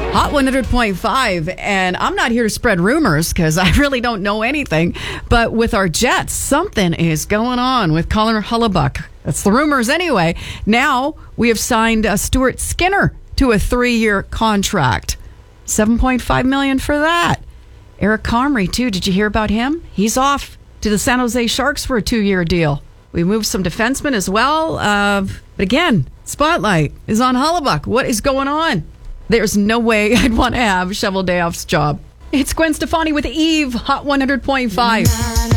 Hot 100.5, and I'm not here to spread rumors because I really don't know anything. But with our Jets, something is going on with Connor Hellebuyck. That's the rumors anyway. Now we have signed Stuart Skinner to a 3-year contract. $7.5 million for that. Eric Comrie, too. Did you hear about him? He's off to the San Jose Sharks for a 2-year deal. We moved some defensemen as well. But again, spotlight is on Hellebuyck. What is going on? There's no way I'd want to have Shovel Dayoff's job. It's Gwen Stefani with Eve, Hot 100.5.